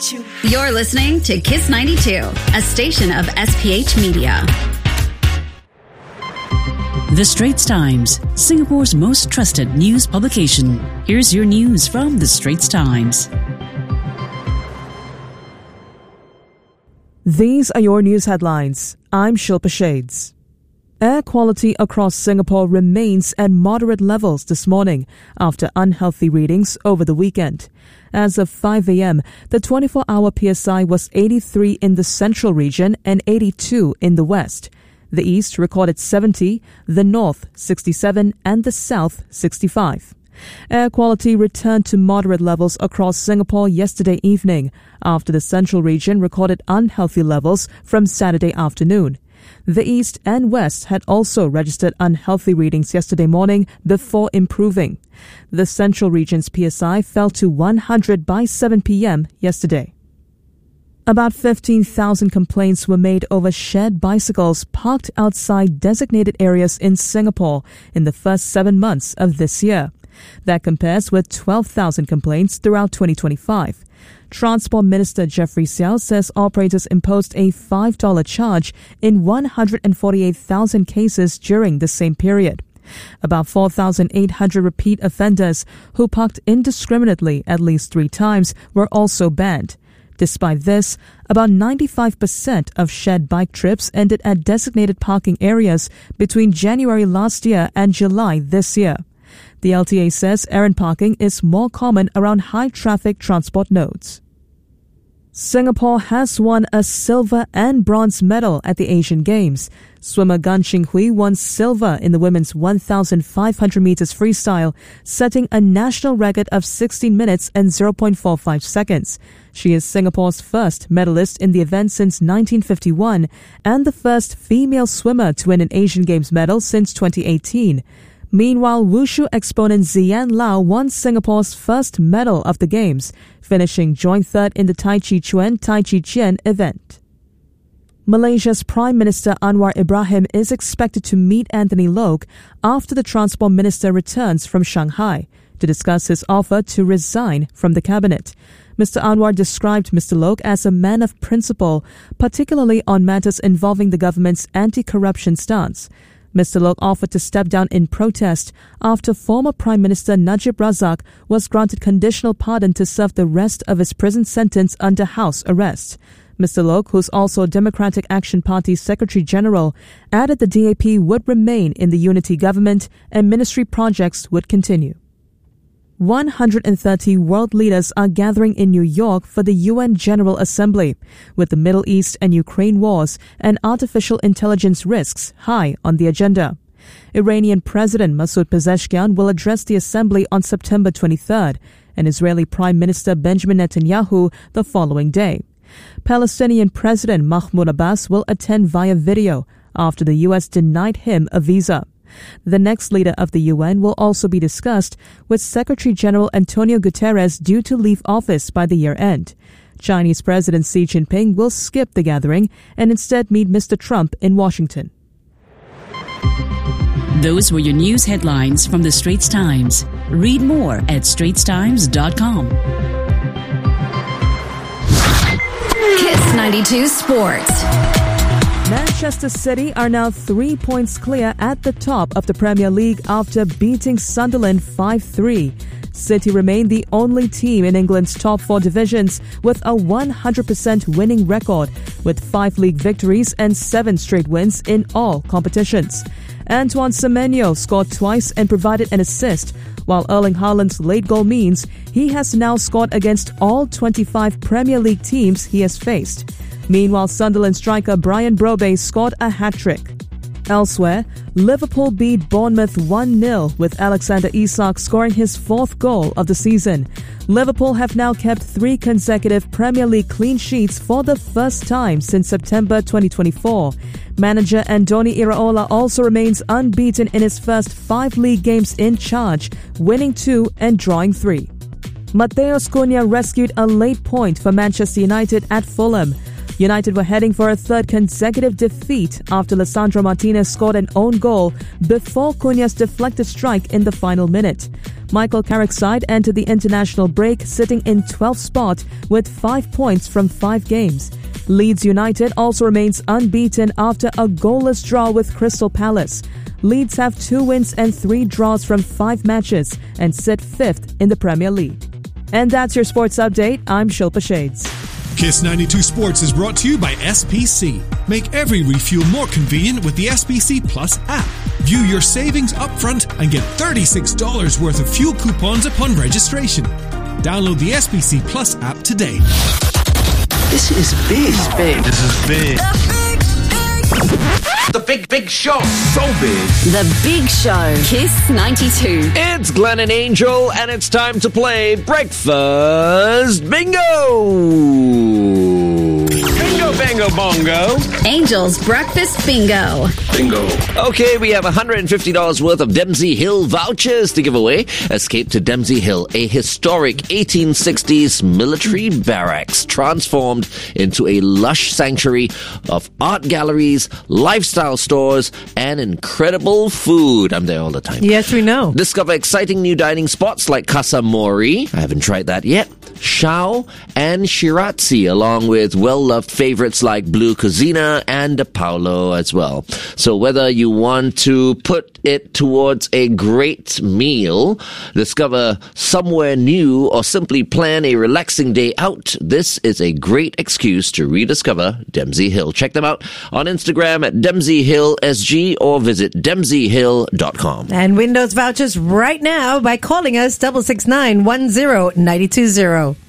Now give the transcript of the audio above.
You're listening to Kiss 92, a station of SPH Media. The Straits Times, Singapore's most trusted news publication. Here's your news from The Straits Times. These are your news headlines. I'm Shilpa Shades. Air quality across Singapore remains at moderate levels this morning after unhealthy readings over the weekend. As of 5 a.m., the 24-hour PSI was 83 in the central region and 82 in the west. The east recorded 70, the north 67, and the south 65. Air quality returned to moderate levels across Singapore yesterday evening after the central region recorded unhealthy levels from Saturday afternoon. The east and west had also registered unhealthy readings yesterday morning before improving. The central region's PSI fell to 100 by 7 p.m. yesterday. About 15,000 complaints were made over shared bicycles parked outside designated areas in Singapore in the first 7 months of this year. That compares with 12,000 complaints throughout 2025. Transport Minister Jeffrey Xiao says operators imposed a $5 charge in 148,000 cases during the same period. About 4,800 repeat offenders who parked indiscriminately at least 3 times were also banned. Despite this, about 95% of shared bike trips ended at designated parking areas between January last year and July this year. The LTA says errand parking is more common around high-traffic transport nodes. Singapore has won a silver and bronze medal at the Asian Games. Swimmer Gan Xinghui won silver in the women's 1,500 meters freestyle, setting a national record of 16 minutes and 0.45 seconds. She is Singapore's first medalist in the event since 1951 and the first female swimmer to win an Asian Games medal since 2018. Meanwhile, wushu exponent Ziyan Lau won Singapore's first medal of the Games, finishing joint third in the Tai Chi Chuan Tai Chi Chien event. Malaysia's Prime Minister Anwar Ibrahim is expected to meet Anthony Loke after the Transport Minister returns from Shanghai to discuss his offer to resign from the cabinet. Mr. Anwar described Mr. Loke as a man of principle, particularly on matters involving the government's anti-corruption stance. Mr. Loke offered to step down in protest after former Prime Minister Najib Razak was granted conditional pardon to serve the rest of his prison sentence under house arrest. Mr. Loke, who's also Democratic Action Party Secretary General, added the DAP would remain in the unity government and ministry projects would continue. 130 world leaders are gathering in New York for the UN General Assembly, with the Middle East and Ukraine wars and artificial intelligence risks high on the agenda. Iranian President Masoud Pezeshkian will address the assembly on September 23rd, and Israeli Prime Minister Benjamin Netanyahu the following day. Palestinian President Mahmoud Abbas will attend via video after the U.S. denied him a visa. The next leader of the UN will also be discussed, with Secretary General Antonio Guterres due to leave office by the year end. Chinese President Xi Jinping will skip the gathering and instead meet Mr. Trump in Washington. Those were your news headlines from The Straits Times. Read more at straitstimes.com. Kiss 92 Sports. Manchester City are now 3 points clear at the top of the Premier League after beating Sunderland 5-3. City remain the only team in England's top 4 divisions with a 100% winning record, with 5 league victories and 7 straight wins in all competitions. Antoine Semenyo scored twice and provided an assist, while Erling Haaland's late goal means he has now scored against all 25 Premier League teams he has faced. Meanwhile, Sunderland striker Brian Brobbey scored a hat-trick. Elsewhere, Liverpool beat Bournemouth 1-0 with Alexander Isak scoring his 4th goal of the season. Liverpool have now kept 3 consecutive Premier League clean sheets for the first time since September 2024. Manager Andoni Iraola also remains unbeaten in his first 5 league games in charge, winning 2 and drawing 3. Mateus Cunha rescued a late point for Manchester United at Fulham. United were heading for a third consecutive defeat after Lisandro Martinez scored an own goal before Cunha's deflected strike in the final minute. Michael Carrick's side entered the international break sitting in 12th spot with 5 points from 5 games. Leeds United also remains unbeaten after a goalless draw with Crystal Palace. Leeds have 2 wins and 3 draws from 5 matches and sit 5th in the Premier League. And that's your sports update. I'm Shilpa Shades. Kiss 92 Sports is brought to you by SPC. Make every refuel more convenient with the SPC Plus app. View your savings upfront and get $36 worth of fuel coupons upon registration. Download the SPC Plus app today. This is big. This is big. The big show. So big. The Big Show. Kiss 92. It's Glenn and Angel, and it's time to play Breakfast Bingo! Bingo, bango, bongo. Angel's Breakfast Bingo. Bingo. Okay, we have $150 worth of Dempsey Hill vouchers to give away. Escape to Dempsey Hill, a historic 1860s military barracks transformed into a lush sanctuary of art galleries, lifestyle stores, and incredible food. I'm there all the time. Yes, we know. Discover exciting new dining spots like Casa Mori. I haven't tried that yet. Shao and Shiratsi, along with well-loved favorites like Blue Cuisina and De Paulo as well. So whether you want to put it towards a great meal, discover somewhere new, or simply plan a relaxing day out, this is a great excuse to rediscover Dempsey Hill. Check them out on Instagram at Dempsey Hill SG or visit dempseyhill.com. And win those vouchers right now by calling us 669-10-920.